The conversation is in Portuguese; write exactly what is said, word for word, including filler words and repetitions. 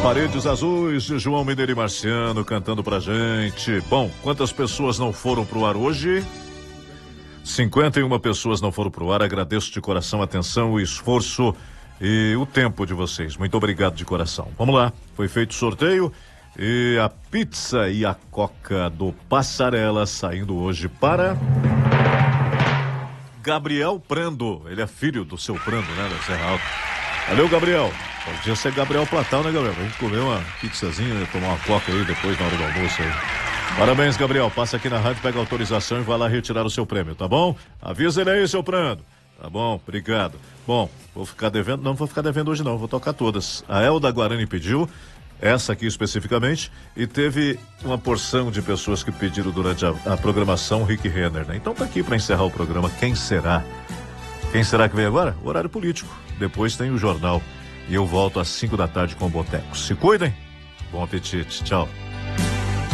Paredes Azuis de João Mineiro e Marciano cantando pra gente. Bom, quantas pessoas não foram pro ar hoje? cinquenta e uma pessoas não foram pro ar. Agradeço de coração a atenção, o esforço e o tempo de vocês. Muito obrigado de coração. Vamos lá, foi feito o sorteio e a pizza e a coca do Passarela saindo hoje para Gabriel Prando. Ele é filho do seu Prando, né, da Serra Alta. Valeu, Gabriel. Podia ser Gabriel Platão, né, Gabriel? A gente comer uma pizzazinha e tomar uma coca aí depois na hora do almoço aí. Parabéns, Gabriel. Passa aqui na rádio, pega a autorização e vai lá retirar o seu prêmio, tá bom? Avisa ele aí, seu Prando. Tá bom, obrigado. Bom, vou ficar devendo, não vou ficar devendo hoje não, vou tocar todas. A Elda Guarani pediu, essa aqui especificamente, e teve uma porção de pessoas que pediram durante a, a programação Rick Renner, né? Então tá aqui para encerrar o programa. Quem será? Quem será que vem agora? Horário político. Depois tem o jornal. E eu volto às cinco da tarde com o Boteco. Se cuidem. Bom apetite. Tchau.